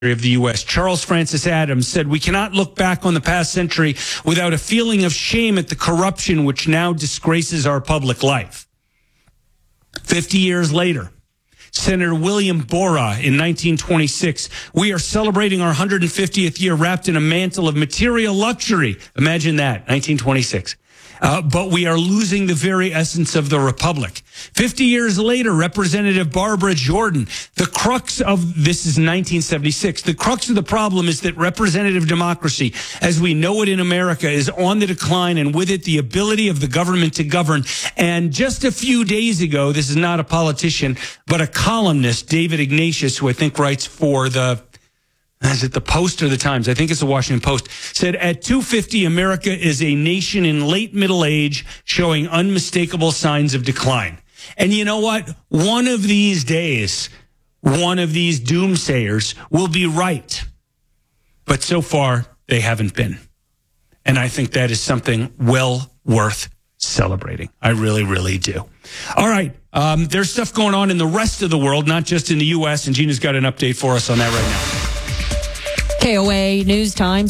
of the U.S. Charles Francis Adams said, "We cannot look back on the past century without a feeling of shame at the corruption which now disgraces our public life." 50 years later, Senator William Borah in 1926, "We are celebrating our 150th year wrapped in a mantle of material luxury." Imagine that, 1926. But we are losing the very essence of the republic. 50 years later, Representative Barbara Jordan, the crux of this is 1976. The crux of the problem is that representative democracy, as we know it in America, is on the decline, and with it, the ability of the government to govern. And just a few days ago, this is not a politician, but a columnist, David Ignatius, who I think writes for is it the Post or the Times? I think it's the Washington Post, said at 250, America is a nation in late middle age showing unmistakable signs of decline. And you know what? One of these days, one of these doomsayers will be right. But so far, they haven't been. And I think that is something well worth celebrating. I really, really do. All right. There's stuff going on in the rest of the world, not just in the U.S., and Gina's got an update for us on that right now. KOA News Time,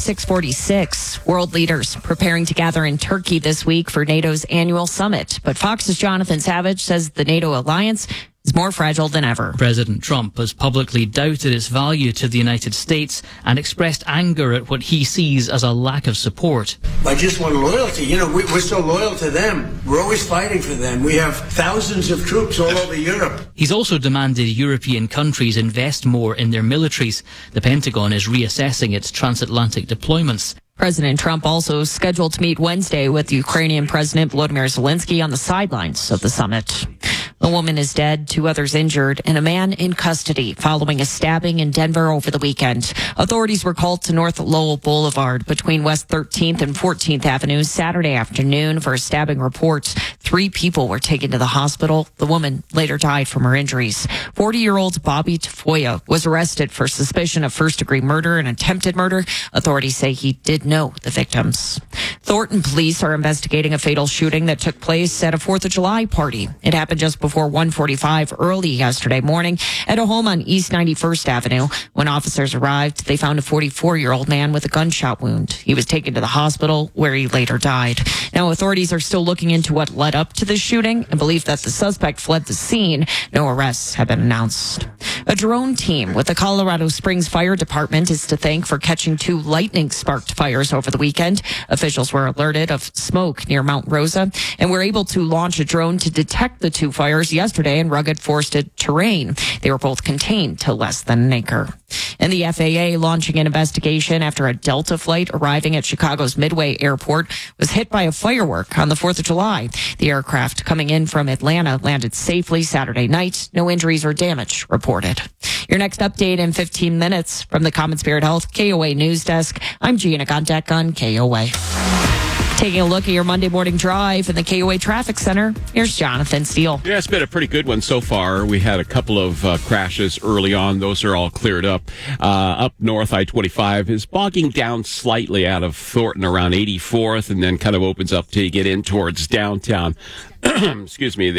6:46. World leaders preparing to gather in Turkey this week for NATO's annual summit. But Fox's Jonathan Savage says the NATO alliance is more fragile than ever. President Trump has publicly doubted its value to the United States and expressed anger at what he sees as a lack of support. I just want loyalty. You know, we're so loyal to them. We're always fighting for them. We have thousands of troops all over Europe. He's also demanded European countries invest more in their militaries. The Pentagon is reassessing its transatlantic deployments. President Trump also scheduled to meet Wednesday with Ukrainian President Volodymyr Zelensky on the sidelines of the summit. A woman is dead, 2 others injured, and a man in custody following a stabbing in Denver over the weekend. Authorities were called to North Lowell Boulevard between West 13th and 14th Avenue Saturday afternoon for a stabbing report. 3 people were taken to the hospital. The woman later died from her injuries. 40-year-old Bobby Tafoya was arrested for suspicion of first-degree murder and attempted murder. Authorities say he did know the victims. Thornton police are investigating a fatal shooting that took place at a 4th of July party. It happened just before 1:45 early yesterday morning at a home on East 91st Avenue. When officers arrived, they found a 44-year-old man with a gunshot wound. He was taken to the hospital where he later died. Now, authorities are still looking into what led up to the shooting and believe that the suspect fled the scene. No arrests have been announced. A drone team with the Colorado Springs Fire Department is to thank for catching 2 lightning-sparked fires over the weekend. Officials were alerted of smoke near Mount Rosa and were able to launch a drone to detect the 2 fires yesterday in rugged forested terrain. They were both contained to less than an acre. And the FAA launching an investigation after a Delta flight arriving at Chicago's Midway Airport was hit by a firework on the 4th of July. The aircraft coming in from Atlanta landed safely Saturday night. No injuries or damage reported. Your next update in 15 minutes from the Common Spirit Health KOA News Desk. I'm Gina Gondek on KOA. Taking a look at your Monday morning drive in the KOA Traffic Center, here's Jonathan Steele. Yeah, it's been a pretty good one so far. We had a couple of crashes early on. Those are all cleared up. Up north, I-25 is bogging down slightly out of Thornton around 84th and then kind of opens up till you get in towards downtown. Excuse me,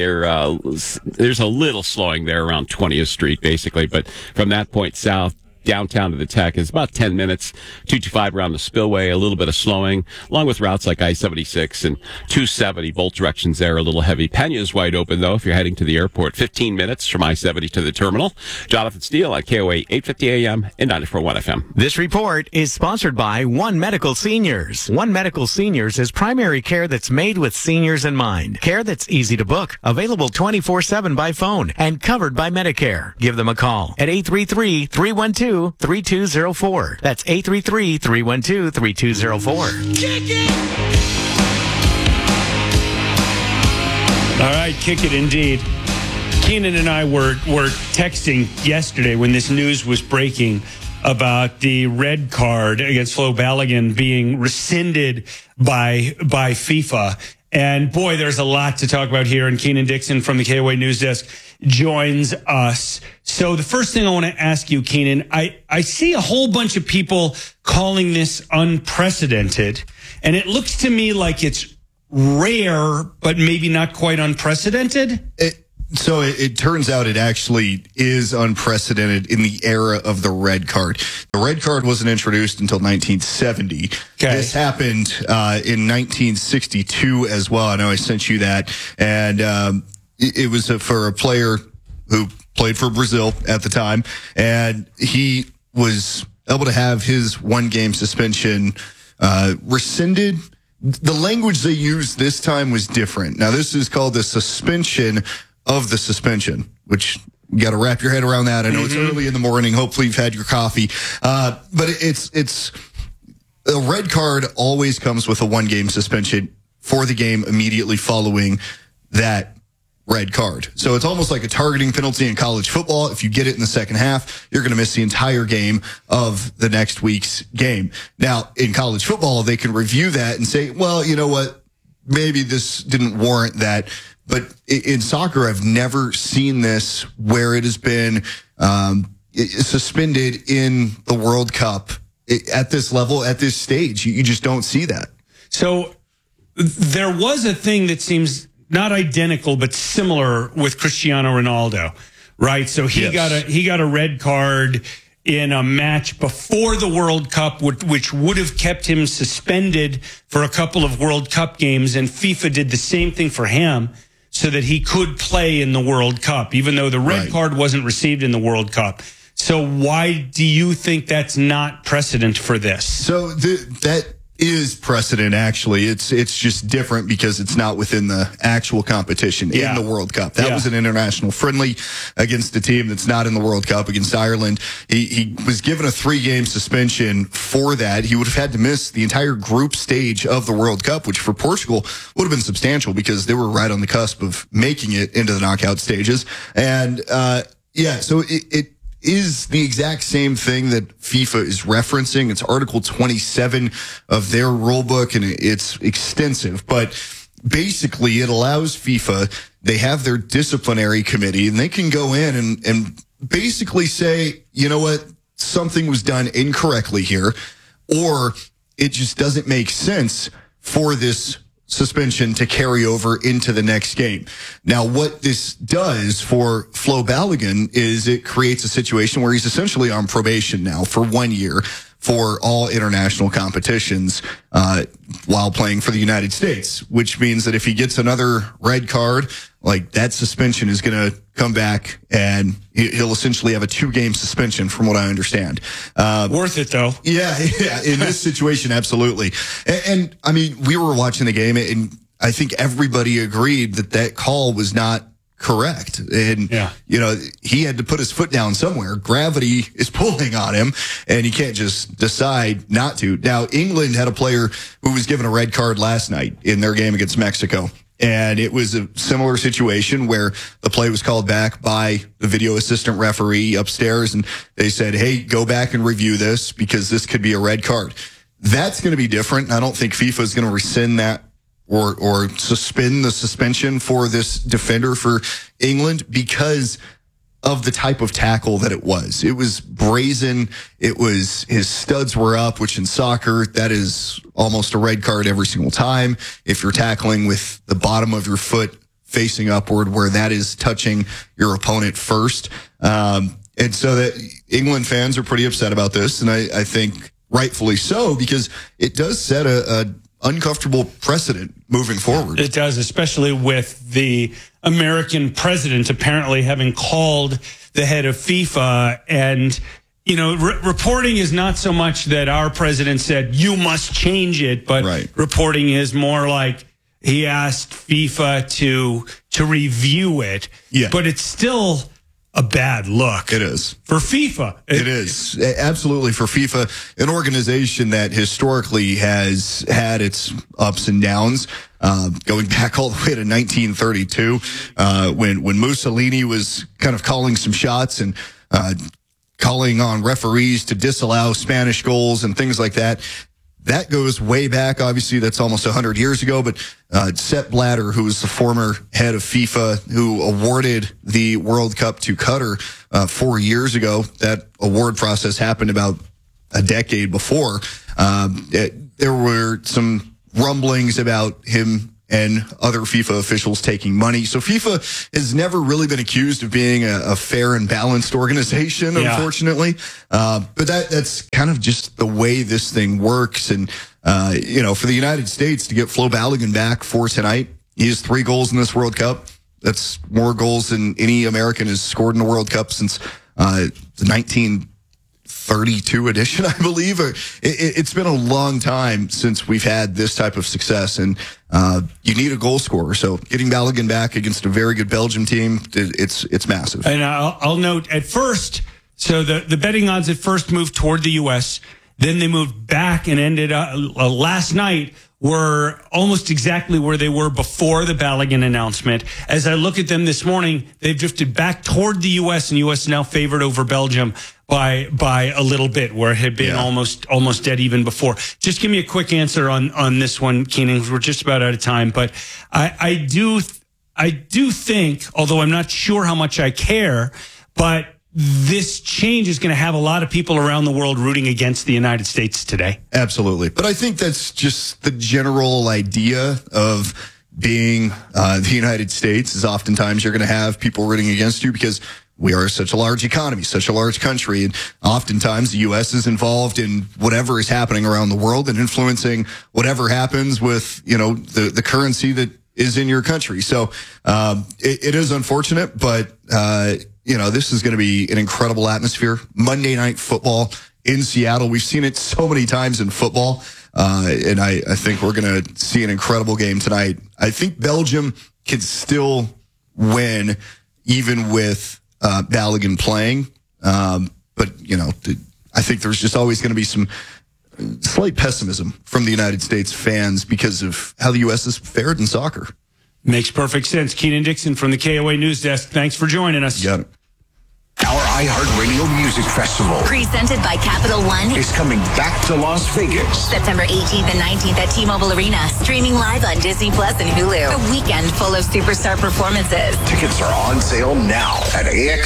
there's a little slowing there around 20th Street, basically. But from that point south, downtown to the Tech is about 10 minutes. 225 around the Spillway, a little bit of slowing, along with routes like I-76 and 270, both directions there, a little heavy. Pena's wide open, though, if you're heading to the airport. 15 minutes from I-70 to the terminal. Jonathan Steele on KOA 850 AM and 94.1 FM. This report is sponsored by One Medical Seniors. One Medical Seniors is primary care that's made with seniors in mind. Care that's easy to book, available 24/7 by phone, and covered by Medicare. Give them a call at 833-312-3204. That's 833-312-3204. All right, kick it indeed. Keenan and I were texting yesterday when this news was breaking about the red card against Flo Balogun being rescinded by FIFA. And boy, there's a lot to talk about here. And Keenan Dixon from the KOA News Desk joins us. So the first thing I want to ask you, Keenan, I see a whole bunch of people calling this unprecedented. And it looks to me like it's rare, but maybe not quite unprecedented. So it turns out it actually is unprecedented in the era of the red card. The red card wasn't introduced until 1970. Okay. This happened in 1962 as well. I know I sent you that. And it was for a player who played for Brazil at the time. And he was able to have his 1-game suspension rescinded. The language they used this time was different. Now, this is called the suspension of the suspension, which you got to wrap your head around that. I know it's early in the morning. Hopefully you've had your coffee. But it's a red card always comes with a 1-game suspension for the game immediately following that red card. So it's almost like a targeting penalty in college football. If you get it in the second half, you're going to miss the entire game of the next week's game. Now, in college football, they can review that and say, well, you know what? Maybe this didn't warrant that. But in soccer, I've never seen this where it has been suspended in the World Cup at this level, at this stage. You just don't see that. So there was a thing that seems not identical, but similar with Cristiano Ronaldo, right? So he got a red card in a match before the World Cup, which would have kept him suspended for a couple of World Cup games. And FIFA did the same thing for him so that he could play in the World Cup, even though the red card wasn't received in the World Cup. So why do you think that's not precedent for this? So that is precedent, actually. It's just different because it's not within the actual competition in the World Cup. That was an international friendly against a team that's not in the World Cup, against Ireland. He was given a 3-game suspension for that. He would have had to miss the entire group stage of the World Cup, which for Portugal would have been substantial because they were right on the cusp of making it into the knockout stages. And so it is the exact same thing that FIFA is referencing. It's Article 27 of their rule book, and it's extensive. But basically, it allows FIFA, they have their disciplinary committee, and they can go in and basically say, you know what, something was done incorrectly here, or it just doesn't make sense for this suspension to carry over into the next game. Now, what this does for Flo Balogun is it creates a situation where he's essentially on probation now for 1 year for all international competitions while playing for the United States, which means that if he gets another red card, like that suspension is going to come back and he'll essentially have a 2-game suspension from what I understand. Worth it though. Yeah. In this situation, absolutely. And I mean, we were watching the game and I think everybody agreed that call was not correct. And, you know, he had to put his foot down somewhere. Gravity is pulling on him and he can't just decide not to. Now, England had a player who was given a red card last night in their game against Mexico. And it was a similar situation where the play was called back by the video assistant referee upstairs. And they said, hey, go back and review this because this could be a red card. That's going to be different. I don't think FIFA is going to rescind that or suspend the suspension for this defender for England because of the type of tackle that it was. It was brazen. It was, his studs were up, which in soccer, that is almost a red card every single time. If you're tackling with the bottom of your foot facing upward, where that is touching your opponent first. And so that England fans are pretty upset about this. And I think rightfully so, because it does set a uncomfortable precedent moving forward. It does, especially with the American president apparently having called the head of FIFA. And, you know, reporting is not so much that our president said, you must change it, but reporting is more like he asked FIFA to review it. Yeah. But it's still a bad look. It is. For FIFA. It is. Absolutely. For FIFA, an organization that historically has had its ups and downs, going back all the way to 1932, when Mussolini was kind of calling some shots and calling on referees to disallow Spanish goals and things like that. That goes way back. Obviously, that's almost 100 years ago. But Sepp Blatter, who was the former head of FIFA, who awarded the World Cup to Qatar 4 years ago, that award process happened about a decade before. There were some rumblings about him and other FIFA officials taking money. So FIFA has never really been accused of being a fair and balanced organization, unfortunately. But that's kind of just the way this thing works. And, for the United States to get Flo Balogun back for tonight, he has 3 goals in this World Cup. That's more goals than any American has scored in the World Cup since the 1932 edition, I believe. It's been a long time since we've had this type of success, and you need a goal scorer. So getting Balogun back against a very good Belgium team, it's massive. And I'll note at first, so the betting odds at first moved toward the U.S., then they moved back and ended up last night were almost exactly where they were before the Balogun announcement. As I look at them this morning, they've drifted back toward the U.S., and U.S. is now favored over Belgium by a little bit, where it had been almost dead even before. Just give me a quick answer on this one, Keenan, because we're just about out of time. But I do think, although I'm not sure how much I care, but this change is going to have a lot of people around the world rooting against the United States today. Absolutely. But I think that's just the general idea of being the United States, is oftentimes you're going to have people rooting against you because we are such a large economy, such a large country. And oftentimes the U.S. is involved in whatever is happening around the world and influencing whatever happens with, the currency that is in your country. So it is unfortunate, but this is going to be an incredible atmosphere. Monday Night Football in Seattle. We've seen it so many times in football. And I think we're going to see an incredible game tonight. I think Belgium can still win even with Balogun playing. But I think there's just always going to be some slight pessimism from the United States fans because of how the U.S. has fared in soccer. Makes perfect sense. Keenan Dixon from the KOA News Desk. Thanks for joining us. You got it. Our iHeartRadio Music Festival, presented by Capital One, is coming back to Las Vegas. September 18th and 19th at T-Mobile Arena. Streaming live on Disney Plus and Hulu. A weekend full of superstar performances. Tickets are on sale now at AX.